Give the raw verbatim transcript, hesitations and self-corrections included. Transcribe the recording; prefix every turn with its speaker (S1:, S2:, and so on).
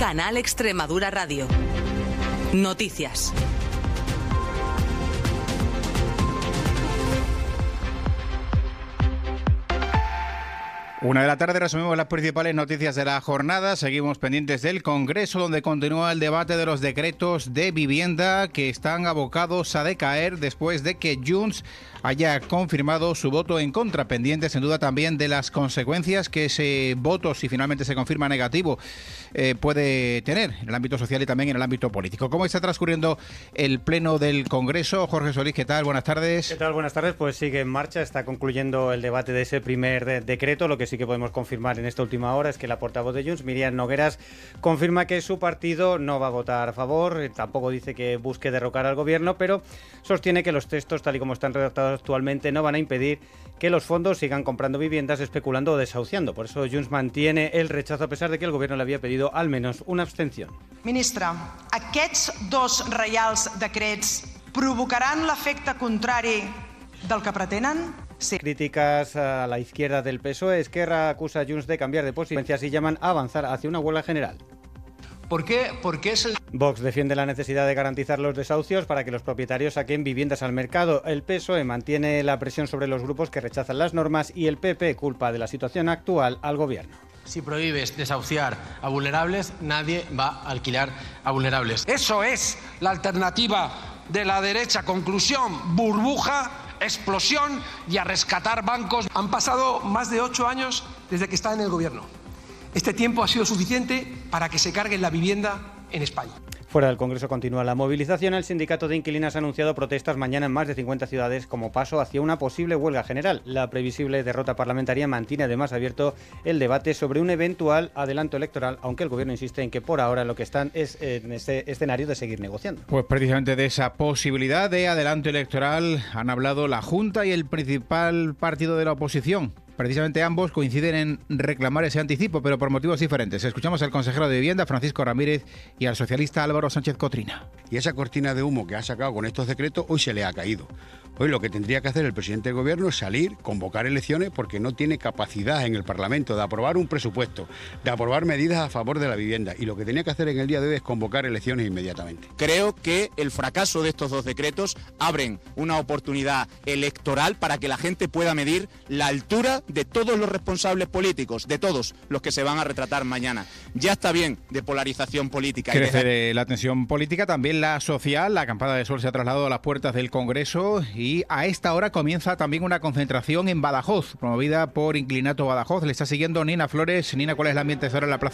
S1: Canal Extremadura Radio. Noticias.
S2: Una de la tarde resumimos las principales noticias de la jornada. Seguimos pendientes del Congreso, donde continúa el debate de los decretos de vivienda que están abocados a decaer después de que Junts haya confirmado su voto en contra, pendiente sin duda también de las consecuencias que ese voto, si finalmente se confirma negativo, eh, puede tener en el ámbito social y también en el ámbito político. ¿Cómo está transcurriendo el pleno del Congreso? Jorge Solís, ¿qué tal? Buenas tardes.
S3: ¿Qué tal? Buenas tardes. Pues sigue en marcha, está concluyendo el debate de ese primer de- decreto. Lo que sí que podemos confirmar en esta última hora es que la portavoz de Junts, Míriam Nogueras, confirma que su partido no va a votar a favor, tampoco dice que busque derrocar al gobierno, pero sostiene que los textos, tal y como están redactados actualmente, no van a impedir que los fondos sigan comprando viviendas, especulando o desahuciando. Por eso Junts mantiene el rechazo, a pesar de que el gobierno le había pedido al menos una abstención.
S4: Ministre, aquests dos reials decrets provocaran l'efecte contrari del que pretenen? Sí.
S3: Críticas a la izquierda del P S O E. Esquerra acusa a Junts de cambiar de posiciones y llaman a avanzar hacia una huelga general.
S5: ¿Por qué? Porque es el...
S3: Vox defiende la necesidad de garantizar los desahucios para que los propietarios saquen viviendas al mercado. El P S O E mantiene la presión sobre los grupos que rechazan las normas y el P P culpa de la situación actual al gobierno.
S5: Si prohíbes desahuciar a vulnerables, nadie va a alquilar a vulnerables.
S6: Eso es la alternativa de la derecha. Conclusión, burbuja, explosión y a rescatar bancos.
S7: Han pasado más de ocho años desde que está en el gobierno. Este tiempo ha sido suficiente para que se cargue la vivienda en España.
S3: Fuera del Congreso continúa la movilización. El sindicato de inquilinas ha anunciado protestas mañana en más de cincuenta ciudades como paso hacia una posible huelga general. La previsible derrota parlamentaria mantiene además abierto el debate sobre un eventual adelanto electoral, aunque el gobierno insiste en que por ahora lo que están es en este escenario de seguir negociando.
S2: Pues precisamente de esa posibilidad de adelanto electoral han hablado la Junta y el principal partido de la oposición. Precisamente ambos coinciden en reclamar ese anticipo, pero por motivos diferentes. Escuchamos al consejero de Vivienda, Francisco Ramírez, y al socialista Álvaro Sánchez Cotrina.
S8: Y esa cortina de humo que ha sacado con estos decretos hoy se le ha caído. Hoy lo que tendría que hacer el presidente del gobierno es salir, convocar elecciones, porque no tiene capacidad en el Parlamento de aprobar un presupuesto, de aprobar medidas a favor de la vivienda. Y lo que tenía que hacer en el día de hoy es convocar elecciones inmediatamente.
S9: Creo que el fracaso de estos dos decretos abren una oportunidad electoral para que la gente pueda medir la altura de todos los responsables políticos, de todos los que se van a retratar mañana. Ya está bien de polarización política.
S2: Crece la tensión política, también la social. La acampada de sol se ha trasladado a las puertas del Congreso y a esta hora comienza también una concentración en Badajoz, promovida por Inclinato Badajoz. Le está siguiendo Nina Flores. Nina, ¿cuál es el ambiente ahora en la plaza